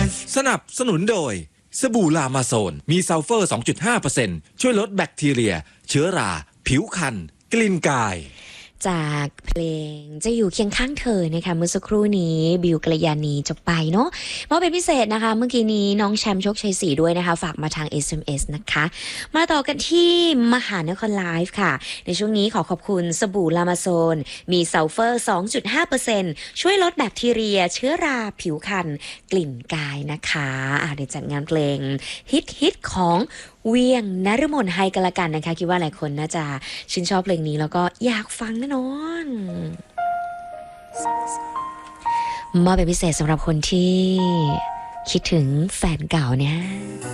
สนับสนุนโดยสบู่ลามาโซนมีซัลเฟอร์ 2.5% ช่วยลดแบคทีเรียเชื้อราผิวคันกลิ่นกายจากเพลงจะอยู่เคียงข้างเธอนะคะเมื่อสักครู่นี้บิวกัลยาณีจบไปเนาะมอบเป็นพิเศษนะคะเมื่อกี้นี้น้องแชมป์โชคชัยศรีด้วยนะคะฝากมาทาง SMS นะคะมาต่อกันที่มหานครไลฟ์ค่ะในช่วงนี้ขอบคุณสบู่ลามาโซนมีซัลเฟอร์ 2.5% ช่วยลดแบคทีเรียเชื้อราผิวคันกลิ่นกายนะคะเดี๋ยวจัดงานเพลงฮิตของเวียงนฤมลให้กันละกันนะคะคิดว่าหลายคนน่าจะชื่นชอบเพลงนี้แล้วก็อยากฟังแน่นอนมาเป็นพิเศษสำหรับคนที่คิดถึงแฟนเก่าเนี่ย